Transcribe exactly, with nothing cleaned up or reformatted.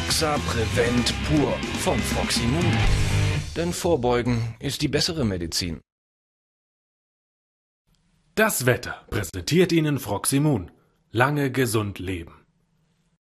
Roxa Prevent Pur von Froximund. Denn Vorbeugen ist die bessere Medizin. Das Wetter präsentiert Ihnen Froximund. Lange gesund leben.